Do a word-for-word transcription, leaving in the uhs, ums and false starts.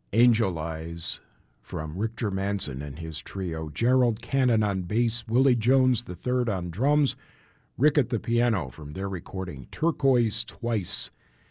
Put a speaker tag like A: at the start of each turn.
A: Angel Eyes from Rick Germanson and his trio, Gerald Cannon on bass, Willie Jones the third on drums, Rick at the piano from their recording Turquoise Twice.